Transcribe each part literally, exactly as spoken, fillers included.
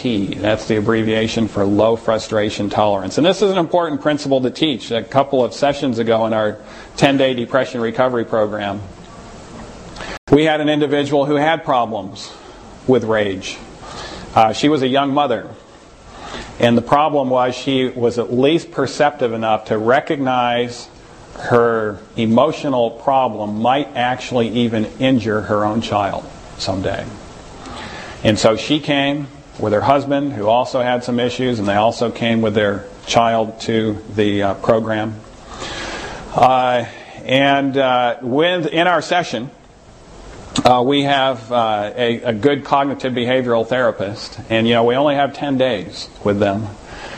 T. That's the abbreviation for low frustration tolerance. And this is an important principle to teach. A couple of sessions ago in our ten-day depression recovery program, we had an individual who had problems with rage. Uh, she was a young mother. And the problem was she was at least perceptive enough to recognize her emotional problem might actually even injure her own child someday. And so she came with her husband, who also had some issues, and they also came with their child to the uh, program. Uh, and uh, with, in our session, uh, we have uh, a, a good cognitive behavioral therapist. And, you know, we only have ten days with them.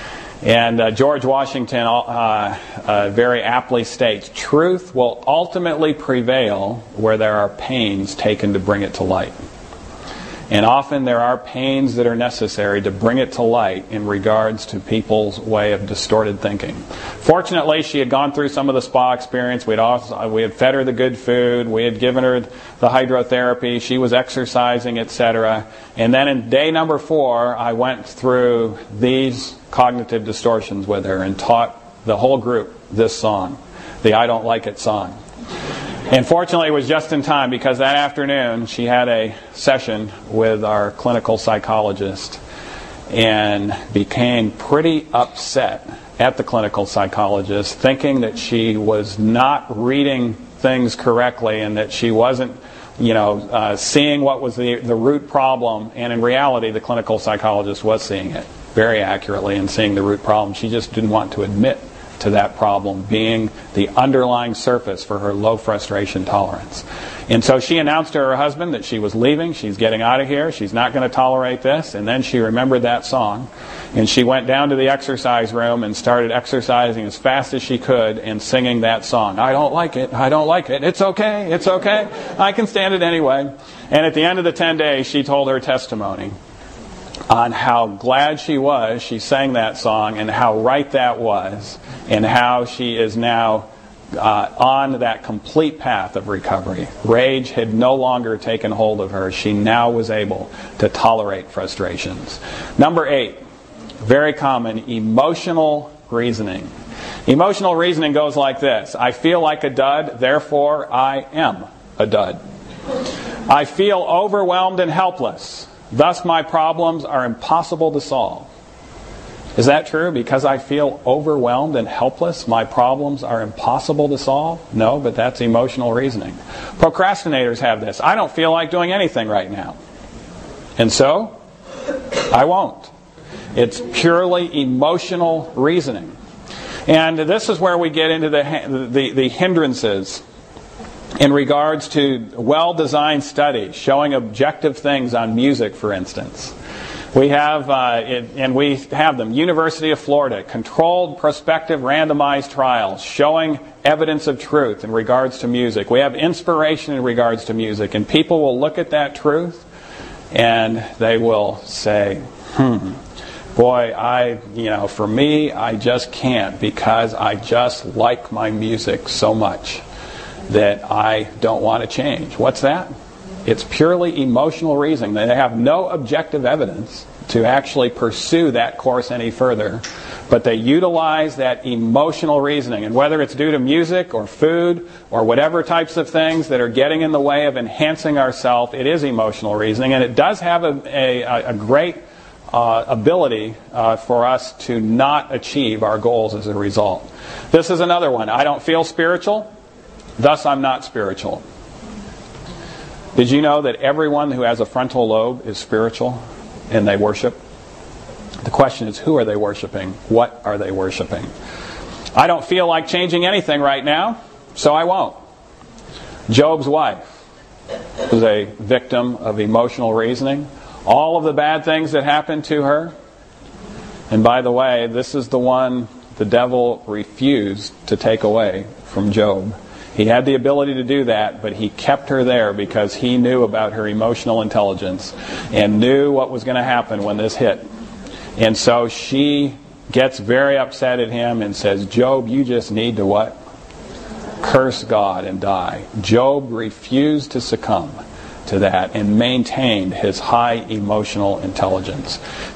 And uh, George Washington uh, uh, very aptly states, truth will ultimately prevail where there are pains taken to bring it to light. And often there are pains that are necessary to bring it to light in regards to people's way of distorted thinking. Fortunately, she had gone through some of the spa experience. We'd also, we had fed her the good food. We had given her the hydrotherapy. She was exercising, et cetera. And then in day number four, I went through these cognitive distortions with her and taught the whole group this song, the I Don't Like It song. And fortunately, it was just in time, because that afternoon she had a session with our clinical psychologist and became pretty upset at the clinical psychologist, thinking that she was not reading things correctly and that she wasn't, you know, uh, seeing what was the, the root problem. And in reality, the clinical psychologist was seeing it very accurately and seeing the root problem. She just didn't want to admit to that problem being the underlying surface for her low frustration tolerance. And so she announced to her husband that she was leaving, she's getting out of here, she's not going to tolerate this. And then she remembered that song, and she went down to the exercise room and started exercising as fast as she could and singing that song. I don't like it, I don't like it, it's okay, it's okay, I can stand it anyway. And at the end of the ten days, she told her testimony on how glad she was she sang that song and how right that was, and how she is now uh, on that complete path of recovery. Rage had no longer taken hold of her. She now was able to tolerate frustrations. Number eight, very common, emotional reasoning. Emotional reasoning goes like this. I feel like a dud, therefore I am a dud. I feel overwhelmed and helpless. Thus my problems are impossible to solve. Is that true? Because I feel overwhelmed and helpless, my problems are impossible to solve? No, but that's emotional reasoning. Procrastinators have this. I don't feel like doing anything right now. And so, I won't. It's purely emotional reasoning. And this is where we get into the, the, the hindrances in regards to well-designed studies showing objective things on music, for instance. We have, uh, it, and we have them, University of Florida, controlled prospective randomized trials showing evidence of truth in regards to music. We have inspiration in regards to music, and people will look at that truth and they will say, hmm, boy, I, you know, for me, I just can't, because I just like my music so much that I don't want to change. What's that? It's purely emotional reasoning. They have no objective evidence to actually pursue that course any further, but they utilize that emotional reasoning. And whether it's due to music or food or whatever types of things that are getting in the way of enhancing ourselves, it is emotional reasoning, and it does have a, a, a great uh, ability uh, for us to not achieve our goals as a result. This is another one. I don't feel spiritual, thus I'm not spiritual. Did you know that everyone who has a frontal lobe is spiritual and they worship? The question is, who are they worshiping? What are they worshiping? I don't feel like changing anything right now, so I won't. Job's wife was a victim of emotional reasoning. All of the bad things that happened to her. And by the way, this is the one the devil refused to take away from Job. He had the ability to do that, but he kept her there because he knew about her emotional intelligence and knew what was going to happen when this hit. And so she gets very upset at him and says, Job, you just need to what? Curse God and die. Job refused to succumb to that and maintained his high emotional intelligence.